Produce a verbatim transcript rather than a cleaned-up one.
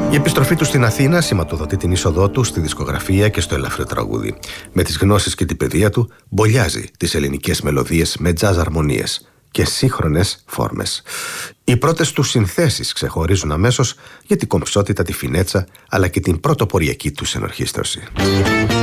Η επιστροφή του στην Αθήνα σηματοδοτεί την είσοδό του στη δισκογραφία και στο ελαφρύ τραγούδι. Με τις γνώσεις και την παιδεία του, μπολιάζει τις ελληνικές μελωδίες με τζάζ αρμονίες και σύγχρονες φόρμες. Οι πρώτες του συνθέσεις ξεχωρίζουν αμέσως για την κομψότητα, τη φινέτσα, αλλά και την πρωτοποριακή του ενορχήστρωση.